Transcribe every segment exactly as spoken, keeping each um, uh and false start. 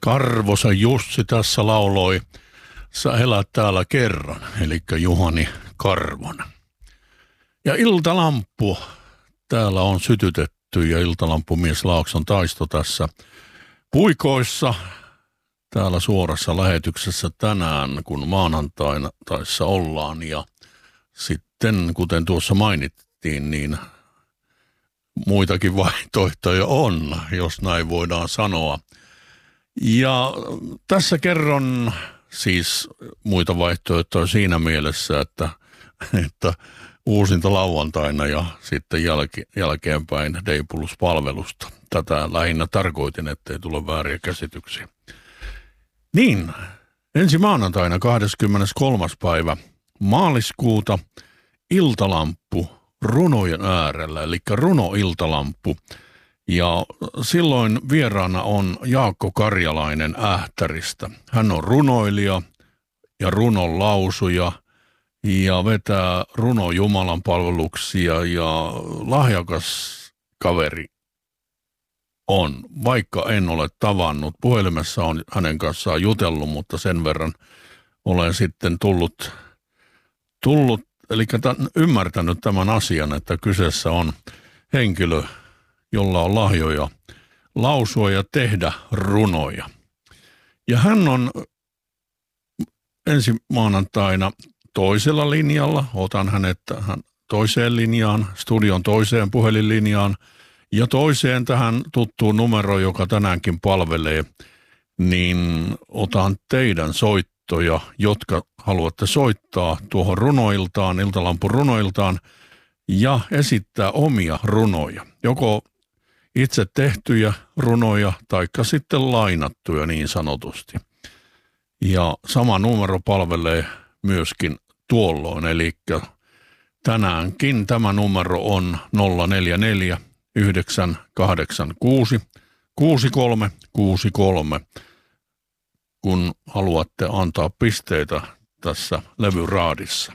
Karvosa Jussi tässä lauloi Sä elät täällä kerran, eli Juhani Karvonen. Ja iltalamppu täällä on sytytetty ja iltalampumies Laakson Taisto tässä puikoissa täällä suorassa lähetyksessä tänään, kun maanantaina taissa ollaan. Ja sitten, kuten tuossa mainittiin, niin muitakin vaihtoehtoja on, jos näin voidaan sanoa. Ja tässä kerron siis muita vaihtoehtoja siinä mielessä, että, että uusinta lauantaina ja sitten jälke, jälkeenpäin D Plus-palvelusta. Tätä lähinnä tarkoitin, ettei tule vääriä käsityksiä. Niin, ensi maanantaina kahdeskymmeneskolmas päivä maaliskuuta iltalamppu runojen äärellä, eli runoiltalamppu. Ja silloin vieraana on Jaakko Karjalainen Ähtäristä. Hän on runoilija ja runon lausuja ja vetää runo Jumalan palveluksia ja lahjakas kaveri on, vaikka en ole tavannut. Puhelimessa on hänen kanssaan jutellut, mutta sen verran olen sitten tullut, tullut eli tämän, ymmärtänyt tämän asian, että kyseessä on henkilö, jolla on lahjoja lausua ja tehdä runoja. Ja hän on ensi maanantaina toisella linjalla. Otan hänet tähän toiseen linjaan, studion toiseen puhelinlinjaan ja toiseen tähän tuttuun numeroon, joka tänäänkin palvelee, niin otan teidän soittoja, jotka haluatte soittaa tuohon runoiltaan, iltalampun runoiltaan ja esittää omia runoja. Joko itse tehtyjä runoja taikka sitten lainattuja niin sanotusti. Ja sama numero palvelee myöskin tuolloin, eli tänäänkin tämä numero on nolla neljä neljä yhdeksän kahdeksan kuusi kuusi kolme kuusi kolme, kun haluatte antaa pisteitä tässä levyraadissa.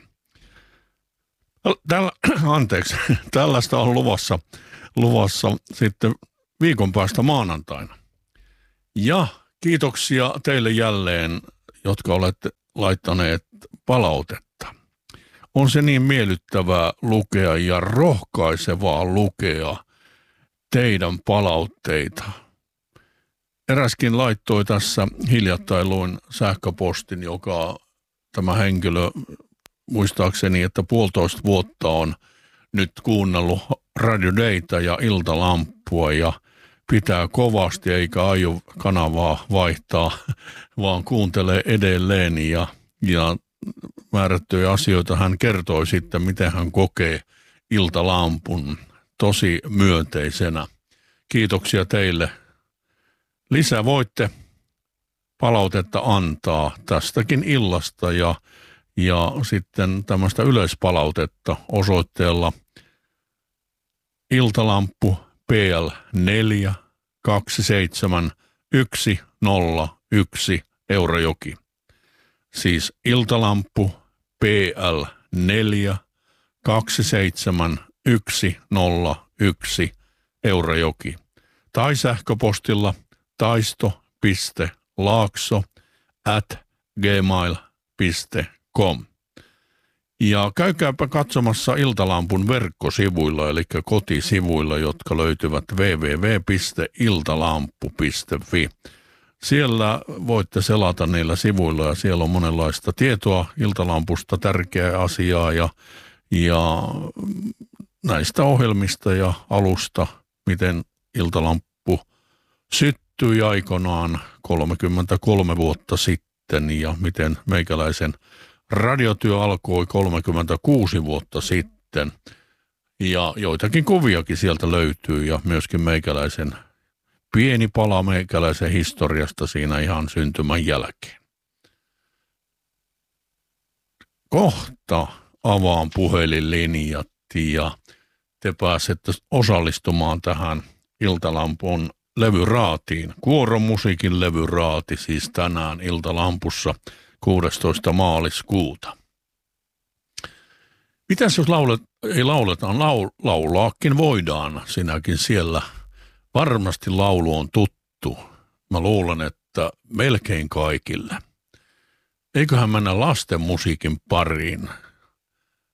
Tällä, anteeksi, tällaista on luvassa, luvassa sitten viikon päästä maanantaina. Ja kiitoksia teille jälleen, jotka olette laittaneet palautetta. On se niin miellyttävää lukea ja rohkaisevaa lukea teidän palautteita. Eräskin laittoi tässä hiljattain luin sähköpostin, joka tämä henkilö muistaakseni, että puolitoista vuotta on nyt kuunnellut Radio Dayta ja iltalamppua ja pitää kovasti eikä aio kanavaa vaihtaa, vaan kuuntelee edelleen ja, ja määrättyjä asioita hän kertoi sitten, miten hän kokee iltalampun tosi myönteisenä. Kiitoksia teille. Lisää voitte palautetta antaa tästäkin illasta ja, ja sitten tämmöistä yleispalautetta osoitteella iltalamppu P L neljä kaksi seitsemän yksi nolla yksi Eurajoki. Siis iltalamppu P L neljä kaksi seitsemän yksi nolla yksi Eurajoki. Tai sähköpostilla taisto piste laakso at gmail piste com. Ja käykääpä katsomassa iltalampun verkkosivuilla, eli kotisivuilla, jotka löytyvät double-u double-u double-u piste iltalamppu piste fi. Siellä voitte selata niillä sivuilla ja siellä on monenlaista tietoa iltalampusta, tärkeää asiaa ja, ja näistä ohjelmista ja alusta, miten iltalamppu syttyi aikoinaan kolmekymmentäkolme vuotta sitten ja miten meikäläisen radiotyö alkoi kolmekymmentäkuusi vuotta sitten ja joitakin kuviakin sieltä löytyy ja myöskin meikäläisen pieni pala meikäläisen historiasta siinä ihan syntymän jälkeen. Kohta avaan puhelinlinjat ja te pääsette osallistumaan tähän iltalampun levyraatiin. Kuoron musiikin levyraati siis tänään iltalampussa kuudestoista maaliskuuta. Mitäs jos laulet, ei lauletaan, laul, laulaakin voidaan, sinäkin siellä. Varmasti laulu on tuttu. Mä luulen, että että melkein kaikille. Eiköhän mennä lasten musiikin pariin.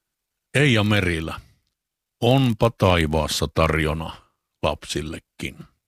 Eija Merilä, onpa taivaassa tarjona lapsillekin.